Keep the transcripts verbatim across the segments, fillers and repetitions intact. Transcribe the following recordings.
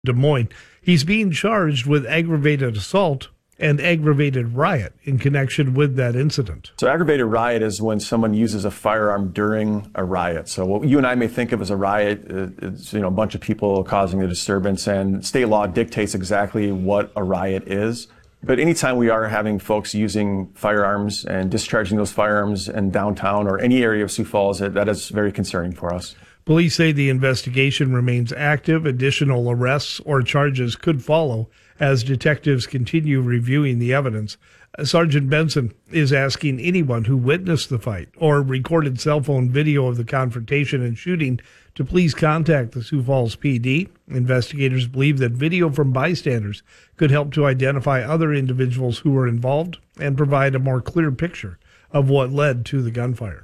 Des Moines. He's being charged with aggravated assault and aggravated riot in connection with that incident. So aggravated riot is when someone uses a firearm during a riot. So what you and I may think of as a riot is, you know, a bunch of people causing a disturbance, and state law dictates exactly what a riot is. But anytime we are having folks using firearms and discharging those firearms in downtown or any area of Sioux Falls, that is very concerning for us. Police say the investigation remains active. Additional arrests or charges could follow as detectives continue reviewing the evidence. Sergeant Benson is asking anyone who witnessed the fight or recorded cell phone video of the confrontation and shooting to please contact the Sioux Falls P D. Investigators believe that video from bystanders could help to identify other individuals who were involved and provide a more clear picture of what led to the gunfire.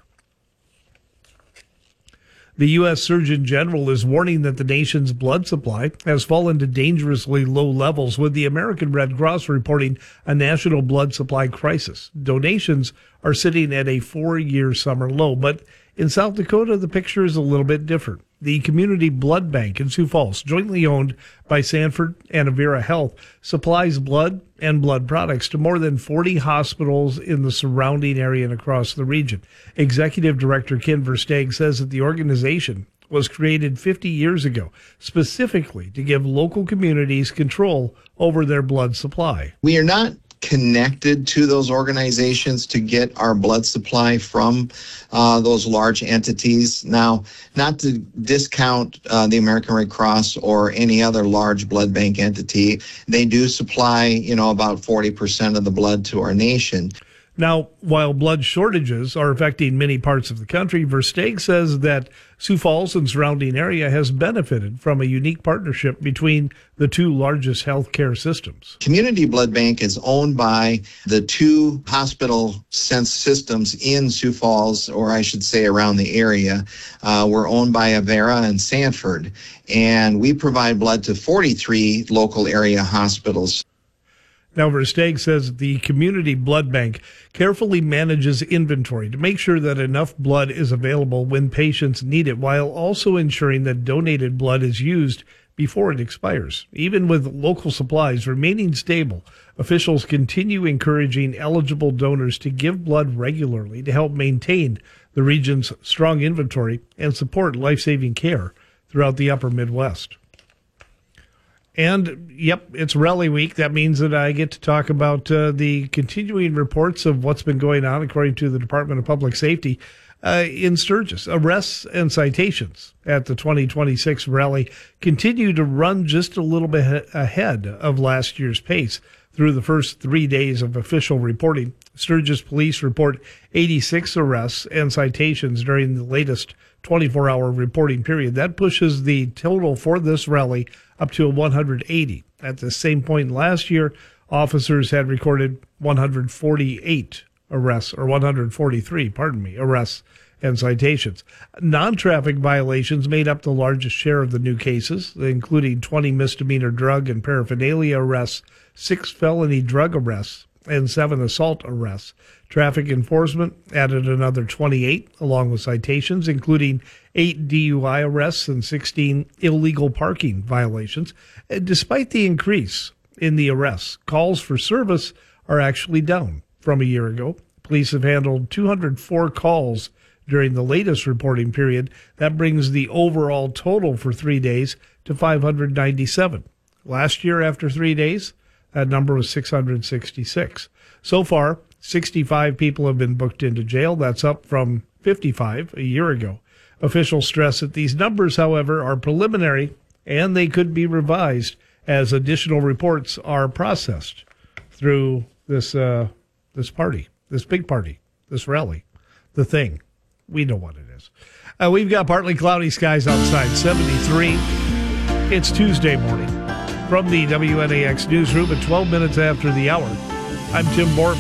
The U S Surgeon General is warning that the nation's blood supply has fallen to dangerously low levels, with the American Red Cross reporting a national blood supply crisis. Donations are sitting at a four-year summer low, but in South Dakota, the picture is a little bit different. The Community Blood Bank in Sioux Falls, jointly owned by Sanford and Avera Health, supplies blood and blood products to more than forty hospitals in the surrounding area and across the region. Executive Director Ken Versteeg says that the organization was created fifty years ago, specifically to give local communities control over their blood supply. We are not connected to those organizations to get our blood supply from uh, those large entities. Now, not to discount uh, the American Red Cross or any other large blood bank entity, they do supply, you know, about forty percent of the blood to our nation. Now, while blood shortages are affecting many parts of the country, Versteeg says that Sioux Falls and surrounding area has benefited from a unique partnership between the two largest healthcare systems. Community Blood Bank is owned by the two hospital sense systems in Sioux Falls, or I should say around the area. Uh, we're owned by Avera and Sanford, and we provide blood to forty-three local area hospitals. Now, Versteeg says the Community Blood Bank carefully manages inventory to make sure that enough blood is available when patients need it, while also ensuring that donated blood is used before it expires. Even with local supplies remaining stable, officials continue encouraging eligible donors to give blood regularly to help maintain the region's strong inventory and support life-saving care throughout the upper Midwest. And, yep, it's Rally Week. That means that I get to talk about uh, the continuing reports of what's been going on, according to the Department of Public Safety, uh, in Sturgis. Arrests and citations at the twenty twenty-six rally continue to run just a little bit ahead of last year's pace. Through the first three days of official reporting, Sturgis police report eighty-six arrests and citations during the latest twenty-four hour reporting period. That pushes the total for this rally up to one hundred eighty. At the same point last year, officers had recorded one hundred forty-eight arrests, or one hundred forty-three, pardon me, arrests and citations. Non-traffic violations made up the largest share of the new cases, including twenty misdemeanor drug and paraphernalia arrests, six felony drug arrests, and seven assault arrests. Traffic enforcement added another twenty-eight, along with citations, including eight D U I arrests and sixteen illegal parking violations. And despite the increase in the arrests, calls for service are actually down from a year ago. Police have handled two hundred four calls during the latest reporting period. That brings the overall total for three days to five hundred ninety-seven. Last year, after three days, that number was six hundred sixty-six. So far, sixty-five people have been booked into jail. That's up from fifty-five a year ago. Officials stress that these numbers, however, are preliminary and they could be revised as additional reports are processed through this uh, this party, this big party, this rally, the thing. We know what it is. Uh, we've got partly cloudy skies outside, seventy-three. It's Tuesday morning. From the W N A X newsroom at twelve minutes after the hour, I'm Tim Borman.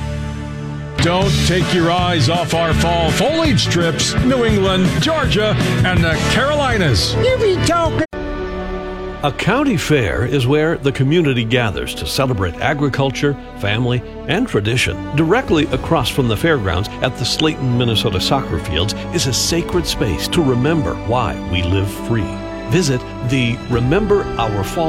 Don't take your eyes off our fall foliage trips. New England, Georgia, and the Carolinas. You be talking. A county fair is where the community gathers to celebrate agriculture, family, and tradition. Directly across from the fairgrounds at the Slayton, Minnesota soccer fields is a sacred space to remember why we live free. Visit the Remember Our Fall